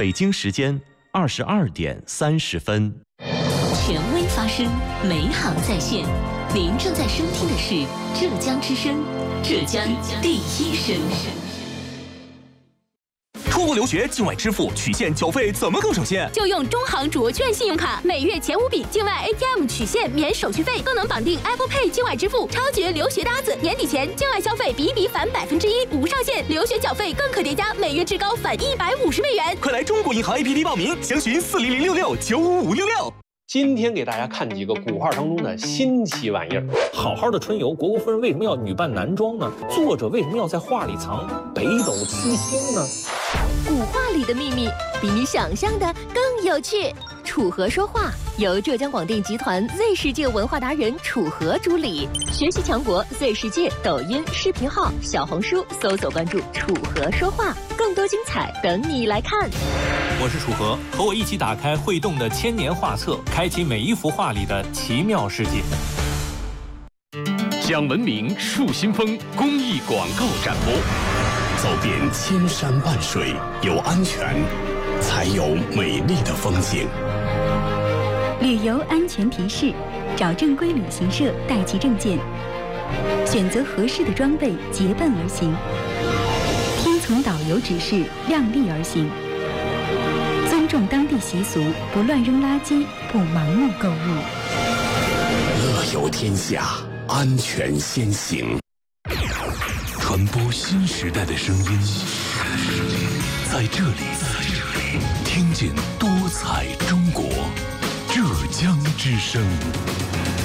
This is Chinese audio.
北京时间22:30。 权威发声，美好在线。您正在收听的是浙江之声，浙江第一声。 出国留学境外支付取现缴费怎么更省钱？ 就用中行卓券信用卡，每月前5笔境外 ATM 取现免手续费，更能绑定 Apple Pay 境外支付，超绝留学搭子！年底前境外消费比一比返1%，无上限，留学缴费更可叠加，每月至高返150美元。 快来中国银行 APP 报名，详询40066955566。 今天给大家看几个古画当中的新奇玩意儿。 好好的春游，虢国夫人为什么要女扮男装呢？作者为什么要在画里藏北斗七星呢？ 古画里的秘密比你想象的更有趣。楚河说话由浙江广电集团 Z 世界文化达人楚河主理，学习强国 Z 世界抖音视频号、小红书搜索关注楚河说话，更多精彩等你来看。 我是楚河，和我一起打开会动的千年画册，开启每一幅画里的奇妙世界。 讲文明树新风公益广告展播，走遍千山万水，有安全，才有美丽的风景。 旅游安全提示：找正规旅行社带齐证件，选择合适的装备，结伴而行，听从导游指示，量力而行，尊重当地习俗，不乱扔垃圾，不盲目购物。 乐游天下，安全先行。传播新时代的声音，在这里，听见多彩中国，浙江之声。